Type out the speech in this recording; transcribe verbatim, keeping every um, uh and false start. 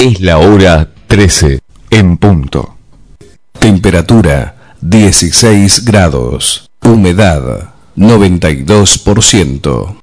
Es la hora trece, en punto. Temperatura dieciséis grados. Humedad noventa y dos por ciento.